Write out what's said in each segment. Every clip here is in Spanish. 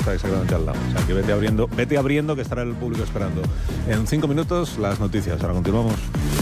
está exactamente al lado. O sea, que vete abriendo que estará el público esperando. En 5 minutos, las noticias. Ahora continuamos.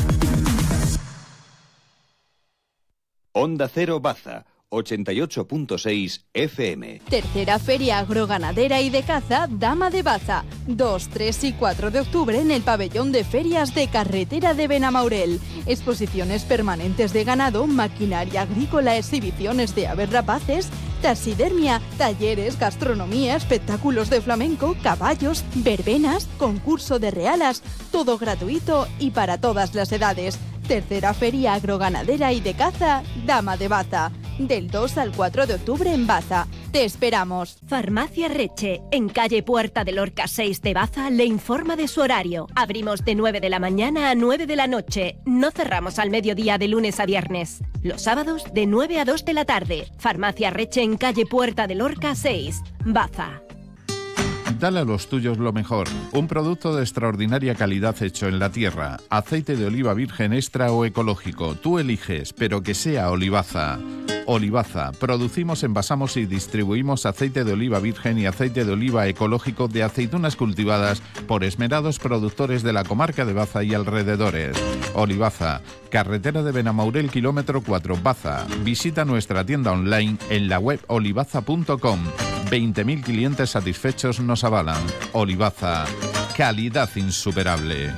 Onda Cero Baza, 88.6 FM. Tercera Feria Agroganadera y de Caza Dama de Baza, 2, 3 y 4 de octubre en el pabellón de ferias de carretera de Benamaurel. Exposiciones permanentes de ganado, maquinaria agrícola, exhibiciones de aves rapaces, taxidermia, talleres, gastronomía, espectáculos de flamenco, caballos, verbenas, concurso de realas, todo gratuito y para todas las edades. Tercera Feria Agroganadera y de Caza Dama de Baza, del 2 al 4 de octubre en Baza. Te esperamos. Farmacia Reche, en calle Puerta de Lorca 6 de Baza, le informa de su horario. Abrimos de 9 de la mañana a 9 de la noche. No cerramos al mediodía de lunes a viernes. Los sábados de 9 a 2 de la tarde. Farmacia Reche en calle Puerta de Lorca 6, Baza. Dale a los tuyos lo mejor. Un producto de extraordinaria calidad hecho en la tierra. Aceite de oliva virgen extra o ecológico. Tú eliges, pero que sea Olivaza. Olivaza. Producimos, envasamos y distribuimos aceite de oliva virgen y aceite de oliva ecológico de aceitunas cultivadas por esmerados productores de la comarca de Baza y alrededores. Olivaza. Carretera de Benamaurel, kilómetro 4, Baza. Visita nuestra tienda online en la web olivaza.com. 20.000 clientes satisfechos nos avalan. Olivaza, calidad insuperable.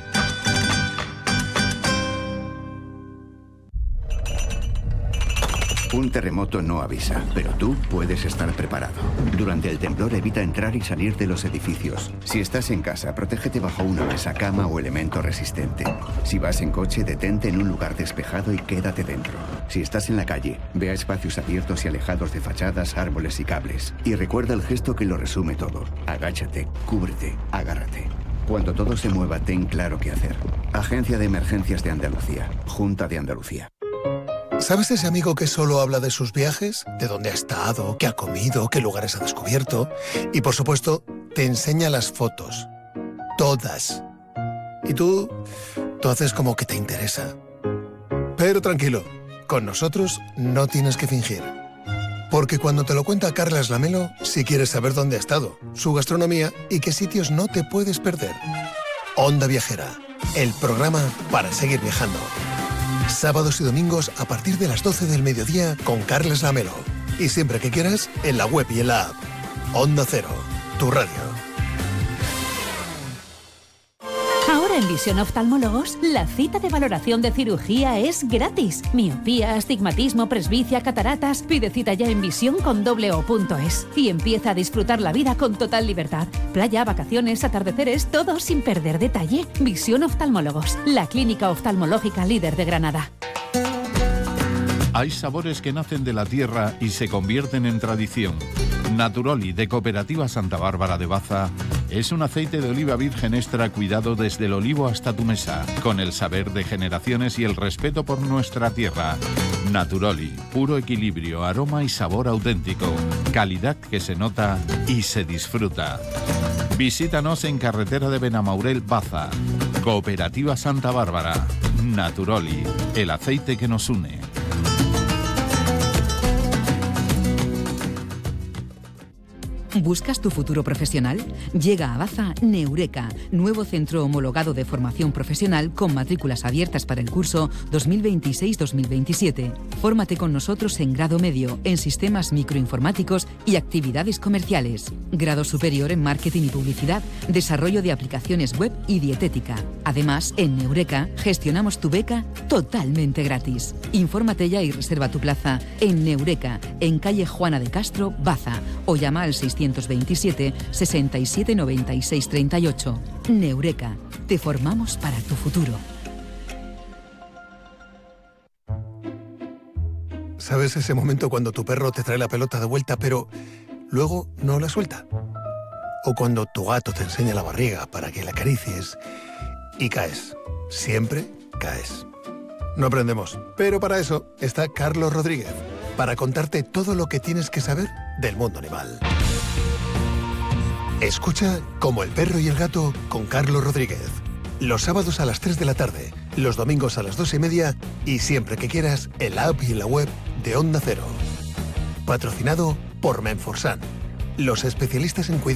Un terremoto no avisa, pero tú puedes estar preparado. Durante el temblor evita entrar y salir de los edificios. Si estás en casa, protégete bajo una mesa, cama o elemento resistente. Si vas en coche, detente en un lugar despejado y quédate dentro. Si estás en la calle, ve a espacios abiertos y alejados de fachadas, árboles y cables. Y recuerda el gesto que lo resume todo. Agáchate, cúbrete, agárrate. Cuando todo se mueva, ten claro qué hacer. Agencia de Emergencias de Andalucía. Junta de Andalucía. ¿Sabes ese amigo que solo habla de sus viajes? De dónde ha estado, qué ha comido, qué lugares ha descubierto. Y por supuesto, te enseña las fotos. Todas. Y tú haces como que te interesa. Pero tranquilo, con nosotros no tienes que fingir. Porque cuando te lo cuenta Carlas Lamelo, si quieres saber dónde ha estado, su gastronomía y qué sitios no te puedes perder. Onda Viajera, el programa para seguir viajando. Sábados y domingos a partir de las 12 del mediodía con Carles Lamelo. Y siempre que quieras, en la web y en la app. Onda Cero, tu radio. Ahora en Visión Oftalmólogos, la cita de valoración de cirugía es gratis. Miopía, astigmatismo, presbicia, cataratas. Pide cita ya en visión.es y empieza a disfrutar la vida con total libertad. Playa, vacaciones, atardeceres, todo sin perder detalle. Visión Oftalmólogos, la clínica oftalmológica líder de Granada. Hay sabores que nacen de la tierra y se convierten en tradición. Naturoli, de Cooperativa Santa Bárbara de Baza, es un aceite de oliva virgen extra cuidado desde el olivo hasta tu mesa, con el saber de generaciones y el respeto por nuestra tierra. Naturoli, puro equilibrio, aroma y sabor auténtico, calidad que se nota y se disfruta. Visítanos en carretera de Benamaurel, Baza. Cooperativa Santa Bárbara. Naturoli, el aceite que nos une. ¿Buscas tu futuro profesional? Llega a Baza Neureka, nuevo centro homologado de formación profesional con matrículas abiertas para el curso 2026-2027. Fórmate con nosotros en grado medio, en sistemas microinformáticos y actividades comerciales. Grado superior en marketing y publicidad, desarrollo de aplicaciones web y dietética. Además, en Neureka gestionamos tu beca totalmente gratis. Infórmate ya y reserva tu plaza en Neureka, en calle Juana de Castro, Baza, o llama al 627 67 96 38. Neureka, te formamos para tu futuro. ¿Sabes ese momento cuando tu perro te trae la pelota de vuelta pero luego no la suelta? O cuando tu gato te enseña la barriga para que la acaricies y caes. Siempre caes. No aprendemos, pero para eso está Carlos Rodríguez, para contarte todo lo que tienes que saber del mundo animal. Escucha Como el perro y el gato con Carlos Rodríguez. Los sábados a las 3 de la tarde, los domingos a las 2:30 y siempre que quieras en la app y en la web de Onda Cero. Patrocinado por Menforsan, los especialistas en cuidado